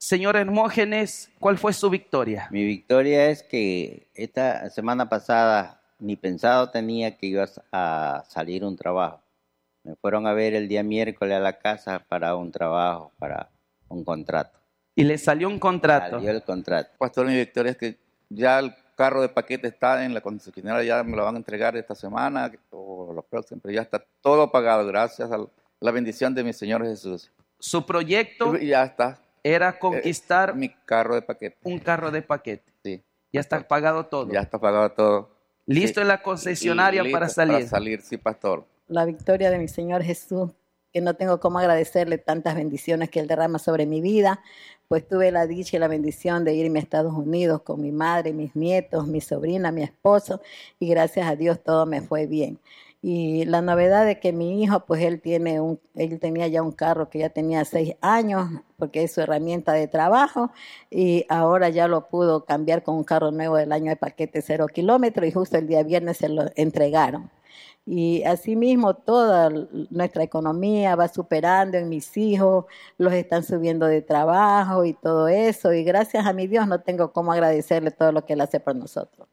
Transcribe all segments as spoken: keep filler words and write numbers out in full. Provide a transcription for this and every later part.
Señor Hermógenes, ¿cuál fue su victoria? Mi victoria es que esta semana pasada ni pensado tenía que iba a salir un trabajo. Me fueron a ver el día miércoles a la casa para un trabajo, para un contrato. Y le salió un contrato. Salió el contrato. Pastor, mi victoria es que ya el carro de paquete está en la concesionaria, ya me lo van a entregar esta semana o la próxima, pero ya está todo pagado gracias a la bendición de mi Señor Jesús. Su proyecto Y ya está. era conquistar Eh, mi carro de paquete. un carro de paquete. Sí. Ya está pagado todo. Ya está pagado todo. Listo Sí. en la concesionaria Listo para salir. Para salir, sí, pastor. La victoria de mi Señor Jesús, que no tengo cómo agradecerle tantas bendiciones que Él derrama sobre mi vida, pues tuve la dicha y la bendición de irme a Estados Unidos con mi madre, mis nietos, mi sobrina, mi esposo, y gracias a Dios todo me fue bien. Y la novedad de que mi hijo, pues él tiene un, él tenía ya un carro que ya tenía seis años, porque es su herramienta de trabajo, y ahora ya lo pudo cambiar con un carro nuevo del año de paquete cero kilómetros, y justo el día viernes se lo entregaron. Y asimismo toda nuestra economía va superando en mis hijos, los están subiendo de trabajo y todo eso, y gracias a mi Dios no tengo cómo agradecerle todo lo que Él hace por nosotros.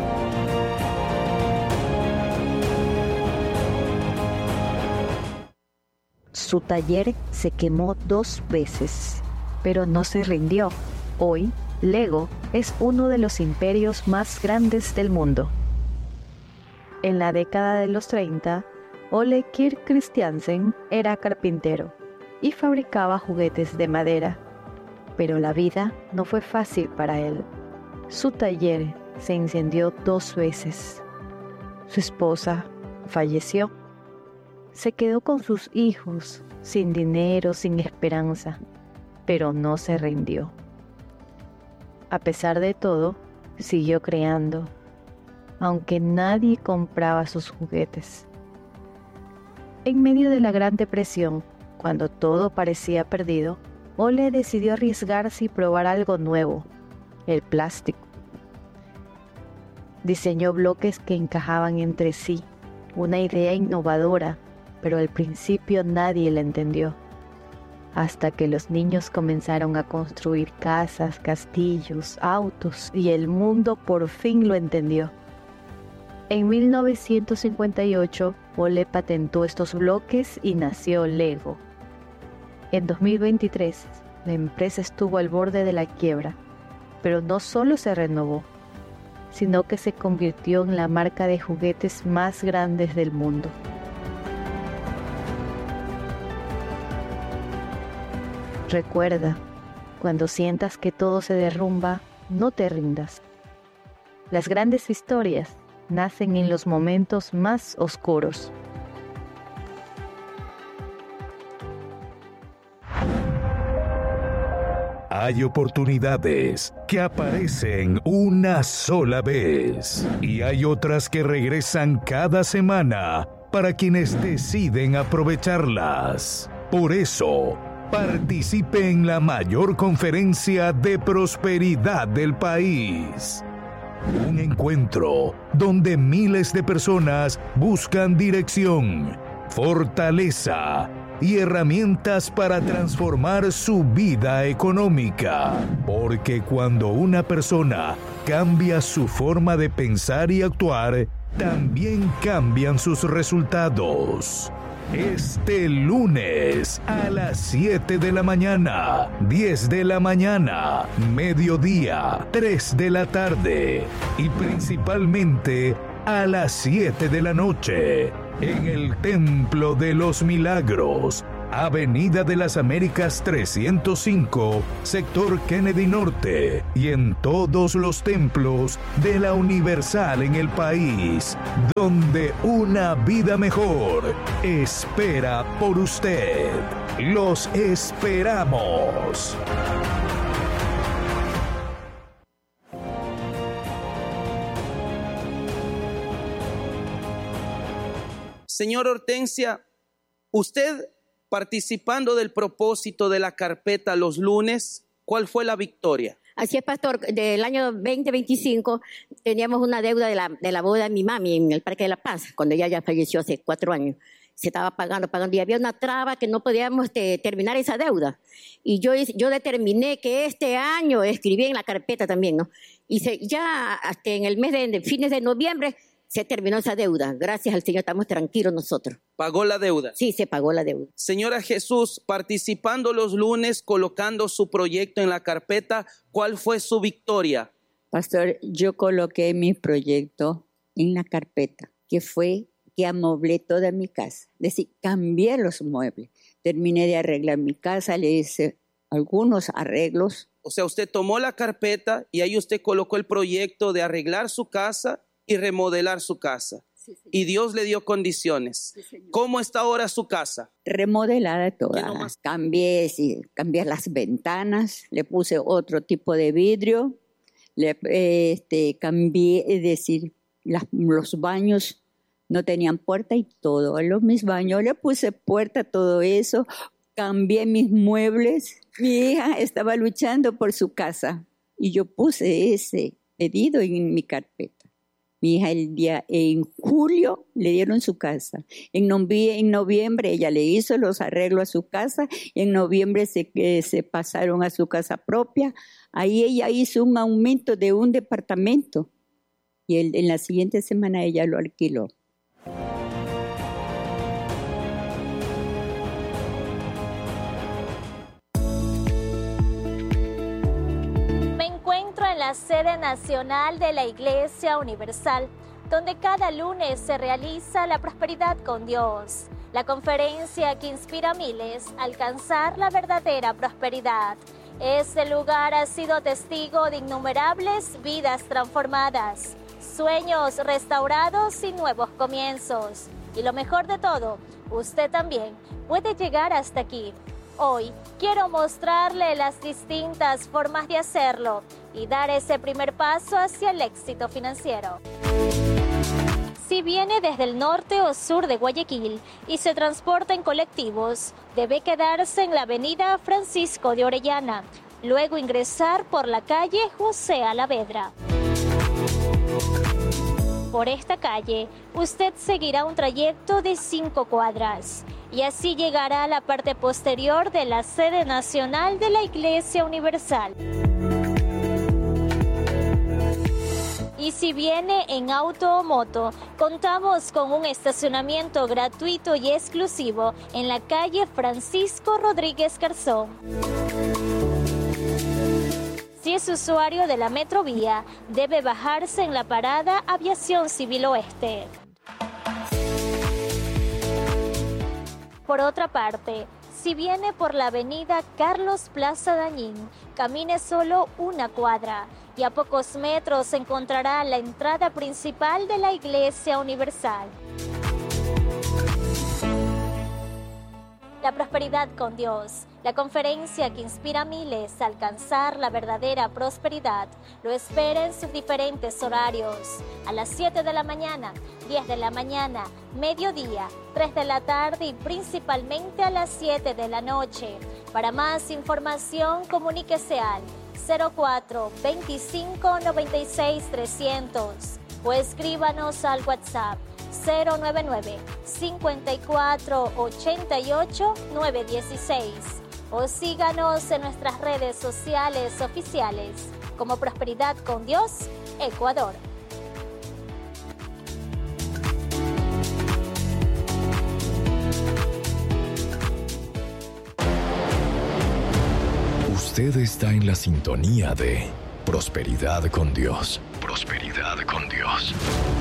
Su taller se quemó dos veces, pero no se rindió. Hoy, Lego es uno de los imperios más grandes del mundo. En la década de los treinta, Ole Kirk Christiansen era carpintero y fabricaba juguetes de madera, pero la vida no fue fácil para él. Su taller se incendió dos veces. Su esposa falleció. Se quedó con sus hijos, sin dinero, sin esperanza, pero no se rindió. A pesar de todo, siguió creando, aunque nadie compraba sus juguetes. En medio de la Gran Depresión, cuando todo parecía perdido, Ole decidió arriesgarse y probar algo nuevo, el plástico. Diseñó bloques que encajaban entre sí, una idea innovadora, pero al principio nadie la entendió, hasta que los niños comenzaron a construir casas, castillos, autos, y el mundo por fin lo entendió. En mil novecientos cincuenta y ocho, Ole patentó estos bloques y nació Lego. En dos mil veintitrés, la empresa estuvo al borde de la quiebra, pero no solo se renovó, sino que se convirtió en la marca de juguetes más grandes del mundo. Recuerda, cuando sientas que todo se derrumba, no te rindas. Las grandes historias nacen en los momentos más oscuros. Hay oportunidades que aparecen una sola vez y hay otras que regresan cada semana para quienes deciden aprovecharlas. Por eso, participe en la mayor conferencia de prosperidad del país. Un encuentro donde miles de personas buscan dirección, fortaleza y herramientas para transformar su vida económica. Porque cuando una persona cambia su forma de pensar y actuar, también cambian sus resultados. Este lunes a las siete de la mañana, diez de la mañana, mediodía, tres de la tarde y principalmente a las siete de la noche en el Templo de los Milagros, Avenida de las Américas trescientos cinco, sector Kennedy Norte, y en todos los templos de la Universal en el país, donde una vida mejor espera por usted. Los esperamos. Señor Hortensia, usted participando del propósito de la carpeta los lunes, ¿cuál fue la victoria? Así es, pastor. Del año veinte veinticinco teníamos una deuda de la, de la boda de mi mami en el Parque de la Paz, cuando ella ya falleció hace cuatro años. se estaba pagando, pagando, y había una traba que no podíamos este, terminar esa deuda. Y yo, yo determiné que este año, escribí en la carpeta también, ¿no? Y se, ya hasta en el mes de, de fines de noviembre se terminó esa deuda. Gracias al Señor estamos tranquilos nosotros. ¿Pagó la deuda? Sí, se pagó la deuda. Señora Jesús, participando los lunes, colocando su proyecto en la carpeta, ¿cuál fue su victoria? Pastor, yo coloqué mi proyecto en la carpeta, que fue que amoblé toda mi casa. Es decir, cambié los muebles. Terminé de arreglar mi casa, le hice algunos arreglos. O sea, usted tomó la carpeta y ahí usted colocó el proyecto de arreglar su casa y remodelar su casa. Sí, y Dios le dio condiciones. Sí, ¿cómo está ahora su casa? Remodelada toda. Cambié, sí, cambié las ventanas, le puse otro tipo de vidrio, le, este, cambié, es decir, las, los baños no tenían puerta y todo. En los mis baños le puse puerta, todo eso. Cambié mis muebles. Mi hija estaba luchando por su casa y yo puse ese pedido en mi carpeta. Mi hija el día en julio le dieron su casa. En, novie- en noviembre ella le hizo los arreglos a su casa. En noviembre se, eh, se pasaron a su casa propia. Ahí ella hizo un aumento de un departamento y el, en la siguiente semana ella lo alquiló. En la sede nacional de la Iglesia Universal, donde cada lunes se realiza la prosperidad con Dios, la conferencia que inspira a miles a alcanzar la verdadera prosperidad. Este lugar ha sido testigo de innumerables vidas transformadas, sueños restaurados y nuevos comienzos. Y lo mejor de todo, usted también puede llegar hasta aquí. Hoy quiero mostrarle las distintas formas de hacerlo y dar ese primer paso hacia el éxito financiero. Si viene desde el norte o sur de Guayaquil y se transporta en colectivos, debe quedarse en la avenida Francisco de Orellana, luego ingresar por la calle José Alavedra. Por esta calle, usted seguirá un trayecto de cinco cuadras y así llegará a la parte posterior de la sede nacional de la Iglesia Universal. Y si viene en auto o moto, contamos con un estacionamiento gratuito y exclusivo en la calle Francisco Rodríguez Garzón. Si es usuario de la Metrovía, debe bajarse en la parada Aviación Civil Oeste. Por otra parte, si viene por la avenida Carlos Plaza Dañín, camine solo una cuadra y a pocos metros encontrará la entrada principal de la Iglesia Universal. La prosperidad con Dios, la conferencia que inspira a miles a alcanzar la verdadera prosperidad, lo espera en sus diferentes horarios. A las siete de la mañana, diez de la mañana, mediodía, tres de la tarde y principalmente a las siete de la noche. Para más información, comuníquese al cero cuatro veinticinco noventa y seis trescientos o escríbanos al WhatsApp cero nueve nueve cincuenta y cuatro ochenta y ocho nueve dieciséis o síganos en nuestras redes sociales oficiales como Prosperidad con Dios, Ecuador. Usted está en la sintonía de Prosperidad con Dios. Prosperidad con Dios.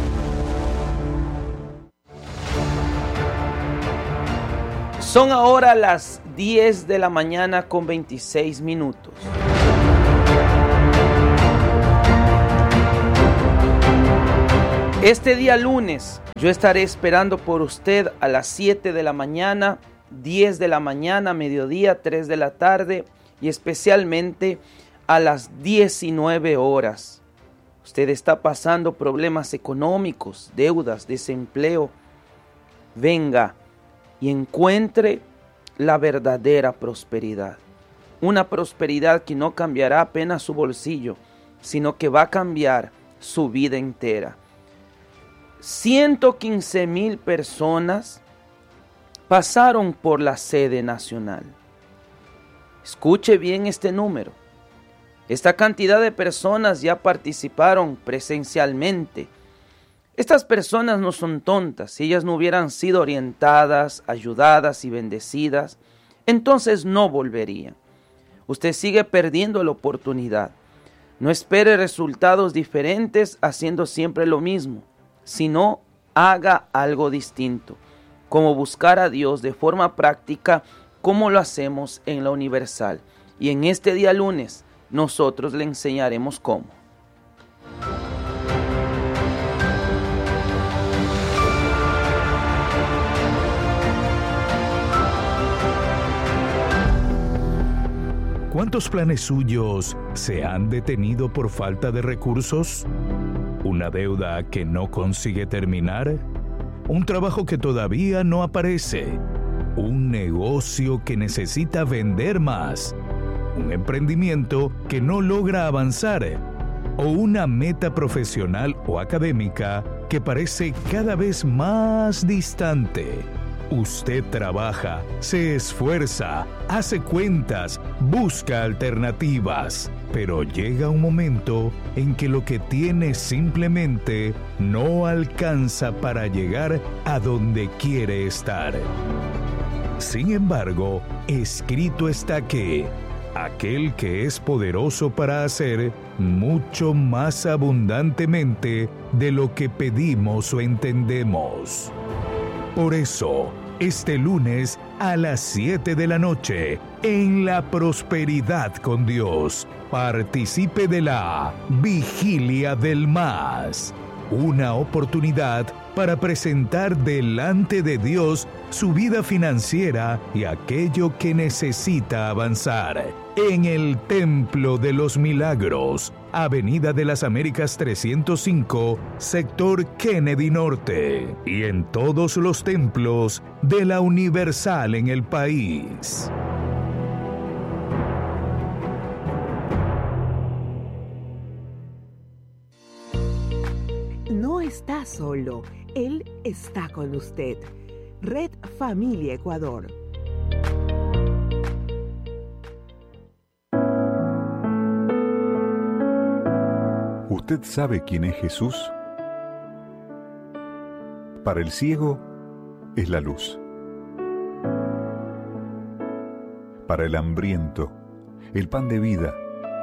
Son ahora las diez de la mañana con veintiséis minutos. Este día lunes yo estaré esperando por usted a las siete de la mañana, diez de la mañana, mediodía, tres de la tarde y especialmente a las diecinueve horas. Usted está pasando problemas económicos, deudas, desempleo. Venga y encuentre la verdadera prosperidad. Una prosperidad que no cambiará apenas su bolsillo, sino que va a cambiar su vida entera. ciento quince mil personas pasaron por la sede nacional. Escuche bien este número. Esta cantidad de personas ya participaron presencialmente. Estas personas no son tontas. Si ellas no hubieran sido orientadas, ayudadas y bendecidas, entonces no volverían. Usted sigue perdiendo la oportunidad. No espere resultados diferentes haciendo siempre lo mismo, sino haga algo distinto, como buscar a Dios de forma práctica, como lo hacemos en la Universal. Y en este día lunes, nosotros le enseñaremos cómo. ¿Cuántos planes suyos se han detenido por falta de recursos? ¿Una deuda que no consigue terminar? ¿Un trabajo que todavía no aparece? ¿Un negocio que necesita vender más? ¿Un emprendimiento que no logra avanzar? ¿O una meta profesional o académica que parece cada vez más distante? Usted trabaja, se esfuerza, hace cuentas, busca alternativas, pero llega un momento en que lo que tiene simplemente no alcanza para llegar a donde quiere estar. Sin embargo, escrito está que aquel que es poderoso para hacer mucho más abundantemente de lo que pedimos o entendemos. Por eso, este lunes a las siete de la noche, en La Prosperidad con Dios, participe de la Vigilia del Más. Una oportunidad para presentar delante de Dios su vida financiera y aquello que necesita avanzar. En el Templo de los Milagros, Avenida de las Américas trescientos cinco, sector Kennedy Norte, y en todos los templos de la Universal en el país. No está solo, Él está con usted. Red Familia Ecuador. ¿Usted sabe quién es Jesús? Para el ciego es la luz. Para el hambriento, el pan de vida.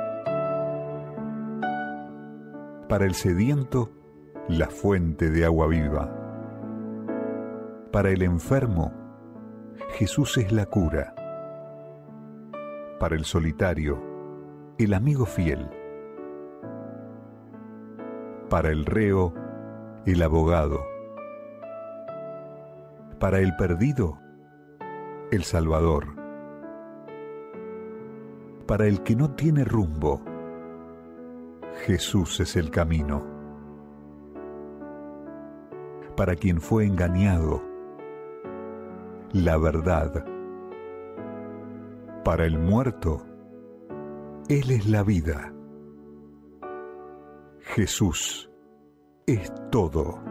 Para el sediento, la fuente de agua viva. Para el enfermo, Jesús es la cura. Para el solitario, el amigo fiel. Para el reo, el abogado. Para el perdido, el Salvador. Para el que no tiene rumbo, Jesús es el camino. Para quien fue engañado, la verdad. Para el muerto, Él es la vida. Jesús es todo.